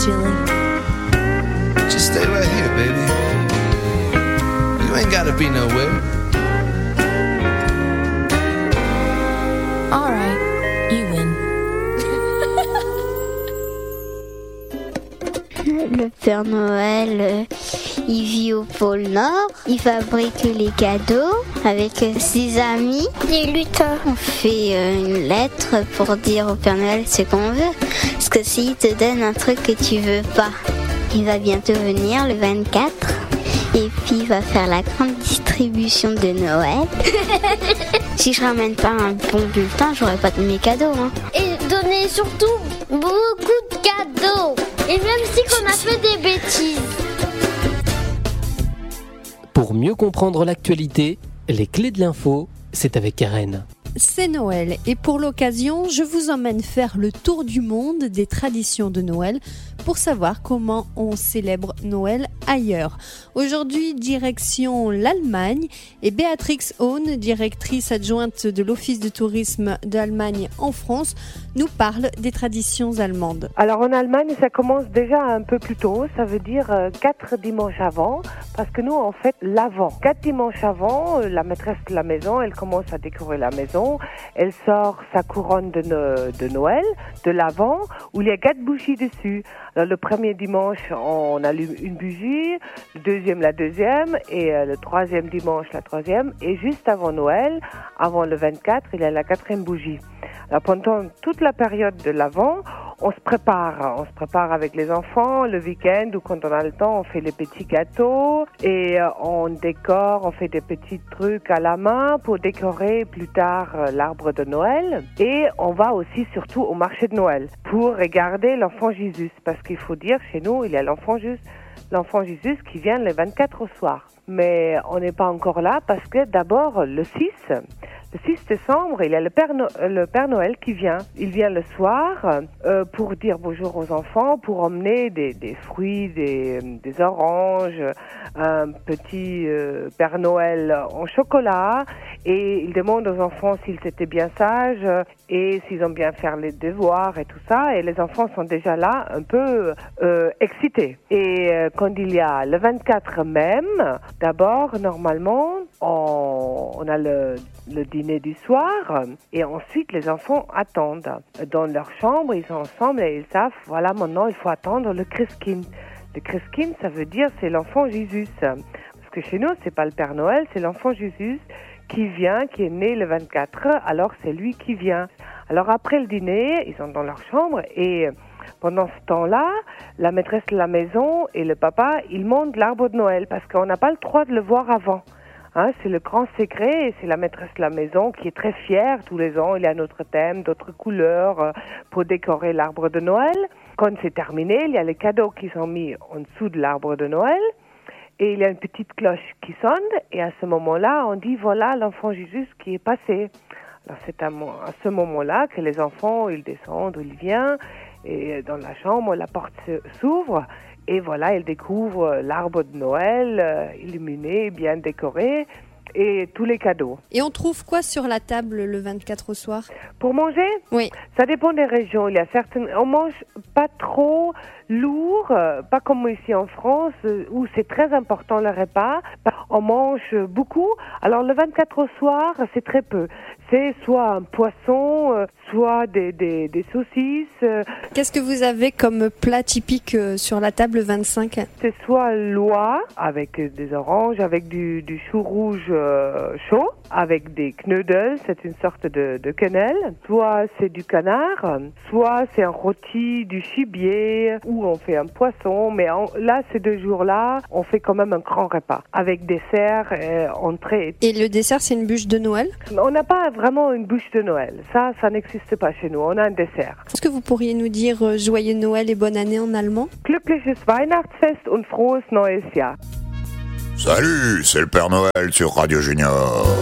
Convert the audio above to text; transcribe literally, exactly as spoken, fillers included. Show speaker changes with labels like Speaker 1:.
Speaker 1: chilly.
Speaker 2: Just stay right here, baby. You ain't gotta be nowhere.
Speaker 1: All right, you win.
Speaker 3: Le Père Noël, euh, il vit au pôle Nord, il fabrique les cadeaux avec euh, ses amis. Les lutins. On fait euh, une lettre pour dire au Père Noël ce qu'on veut. Parce que s'il te donne un truc que tu veux pas, il va bientôt venir le vingt-quatre. Et puis il va faire la grande distribution de Noël. Si je ramène pas un bon bulletin, j'aurai pas de mes cadeaux. Hein.
Speaker 4: Et donner surtout beaucoup de cadeaux. Et même si on a fait des bêtises.
Speaker 5: Pour mieux comprendre l'actualité, les clés de l'info, c'est avec Karen.
Speaker 6: C'est Noël et pour l'occasion, je vous emmène faire le tour du monde des traditions de Noël pour savoir comment on célèbre Noël ailleurs. Aujourd'hui, direction l'Allemagne et Béatrix Hahn, directrice adjointe de l'Office de tourisme d'Allemagne en France, nous parle des traditions allemandes.
Speaker 7: Alors en Allemagne, ça commence déjà un peu plus tôt, ça veut dire euh, quatre dimanches avant, parce que nous on fait l'avant. Quatre dimanches avant, euh, la maîtresse de la maison, elle commence à décorer la maison, elle sort sa couronne de, no- de Noël, de l'avant, où il y a quatre bougies dessus. Alors le premier dimanche, on allume une bougie, le deuxième la deuxième, et euh, le troisième dimanche la troisième, et juste avant Noël, avant le vingt-quatre, il y a la quatrième bougie. Alors pendant toute la période de l'Avent, on se prépare. On se prépare avec les enfants le week-end ou quand on a le temps, on fait les petits gâteaux et euh, on décore, on fait des petits trucs à la main pour décorer plus tard euh, l'arbre de Noël. Et on va aussi surtout au marché de Noël pour regarder l'enfant Jésus. Parce qu'il faut dire, chez nous, il y a l'enfant Jésus, l'enfant Jésus qui vient le vingt-quatre au soir. Mais on n'est pas encore là parce que d'abord le six... Le six décembre, il y a le Père, no- le Père Noël qui vient. Il vient le soir euh, pour dire bonjour aux enfants, pour emmener des, des fruits, des, des oranges, un petit euh, Père Noël en chocolat. Et il demande aux enfants s'ils étaient bien sages et s'ils ont bien fait les devoirs et tout ça. Et les enfants sont déjà là un peu euh, excités. Et euh, quand il y a le vingt-quatre même, d'abord, normalement, on, on a le, le dîner du soir et ensuite les enfants attendent. Dans leur chambre, ils sont ensemble et ils savent, voilà, maintenant il faut attendre le Christkind. Le Christkind, ça veut dire c'est l'enfant Jésus. Parce que chez nous, c'est pas le Père Noël, c'est l'enfant Jésus qui vient, qui est né le vingt-quatre, alors c'est lui qui vient. Alors après le dîner, ils sont dans leur chambre et pendant ce temps-là, la maîtresse de la maison et le papa, ils montent l'arbre de Noël parce qu'on n'a pas le droit de le voir avant. Hein, c'est le grand secret et c'est la maîtresse de la maison qui est très fière. Tous les ans, il y a notre thème, d'autres couleurs euh, pour décorer l'arbre de Noël. Quand c'est terminé, il y a les cadeaux qui sont mis en dessous de l'arbre de Noël. Et il y a une petite cloche qui sonne et à ce moment-là, on dit voilà l'enfant Jésus qui est passé. Alors c'est à, à ce moment-là que les enfants, ils descendent, ils viennent et dans la chambre, la porte s'ouvre et voilà, ils découvrent l'arbre de Noël euh, illuminé, bien décoré et tous les cadeaux.
Speaker 6: Et on trouve quoi sur la table le vingt-quatre au soir ?
Speaker 7: Pour manger ?
Speaker 6: Oui.
Speaker 7: Ça dépend des régions. Il y a certaines, on mange pas trop lourd, euh, pas comme ici en France euh, où c'est très important le repas. On mange beaucoup. Alors le vingt-quatre au soir, c'est très peu. C'est soit un poisson, euh, soit des, des, des saucisses. Euh.
Speaker 6: Qu'est-ce que vous avez comme plat typique euh, sur la table le vingt-cinq ?
Speaker 7: C'est soit l'oie avec des oranges, avec du, du chou rouge euh, chaud, avec des knödel, c'est une sorte de, de quenelle. Soit c'est du canard, soit c'est un rôti du gibier, ou on fait un poisson. Mais en, là, ces deux jours-là, on fait quand même un grand repas avec dessert, euh, entrée.
Speaker 6: Et le dessert, c'est une bûche de Noël ?
Speaker 7: On n'a pas vraiment une bûche de Noël. Ça, ça n'existe pas chez nous. On a un dessert.
Speaker 6: Est-ce que vous pourriez nous dire euh, joyeux Noël et bonne année en allemand ?
Speaker 7: Glückliches Weihnachtsfest und frohes neues Jahr.
Speaker 8: Salut, c'est le Père Noël sur Radio Junior.